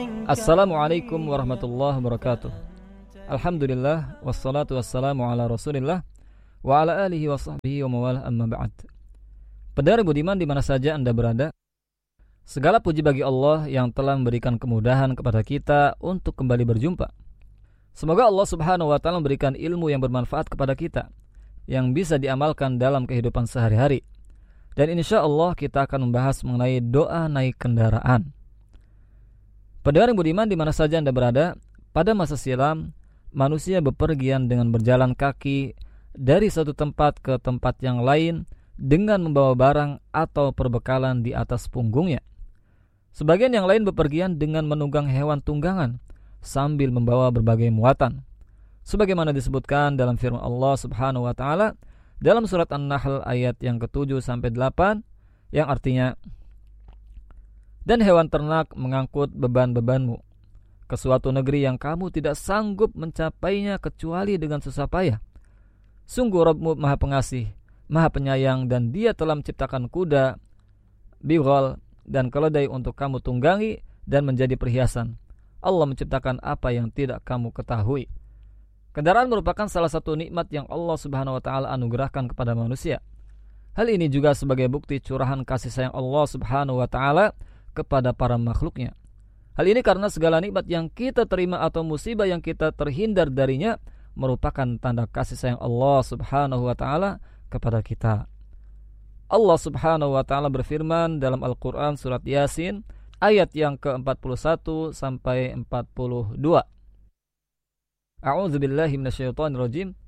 Assalamualaikum warahmatullahi wabarakatuh. Alhamdulillah, wassalatu wassalamu ala rasulillah wa ala alihi wa sahbihi wa mawalah, amma ba'd. Pendengar budiman di mana saja Anda berada, segala puji bagi Allah yang telah memberikan kemudahan kepada kita untuk kembali berjumpa. Semoga Allah subhanahu wa ta'ala memberikan ilmu yang bermanfaat kepada kita, yang bisa diamalkan dalam kehidupan sehari-hari. Dan insya Allah kita akan membahas mengenai doa naik kendaraan. Pendengar budiman di mana saja Anda berada, pada masa silam manusia bepergian dengan berjalan kaki dari satu tempat ke tempat yang lain dengan membawa barang atau perbekalan di atas punggungnya. Sebagian yang lain bepergian dengan menunggang hewan tunggangan sambil membawa berbagai muatan. Sebagaimana disebutkan dalam firman Allah Subhanahu wa taala dalam surat An-Nahl ayat yang ke-7 sampai 8 yang artinya, dan hewan ternak mengangkut beban-bebanmu ke suatu negeri yang kamu tidak sanggup mencapainya kecuali dengan susah payah. Sungguh Rabbmu Maha Pengasih, Maha Penyayang, dan Dia telah menciptakan kuda, bighal, dan keledai untuk kamu tunggangi dan menjadi perhiasan. Allah menciptakan apa yang tidak kamu ketahui. Kendaraan merupakan salah satu nikmat yang Allah Subhanahu wa taala anugerahkan kepada manusia. Hal ini juga sebagai bukti curahan kasih sayang Allah Subhanahu wa taala kepada para makhluknya. Hal ini karena segala nikmat yang kita terima atau musibah yang kita terhindar darinya merupakan tanda kasih sayang Allah Subhanahu wa taala kepada kita. Allah Subhanahu wa taala berfirman dalam Al-Qur'an surat Yasin ayat yang ke-41 sampai 42. A'udzubillahi minasyaitonirrajim.